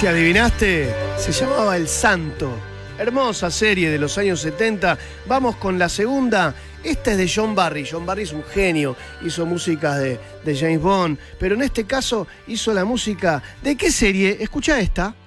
Si adivinaste, se llamaba El Santo. Hermosa serie de los años 70. Vamos con la segunda. Esta es de John Barry. John Barry es un genio. Hizo músicas de James Bond. Pero en este caso hizo la música. ¿De qué serie? Escucha esta.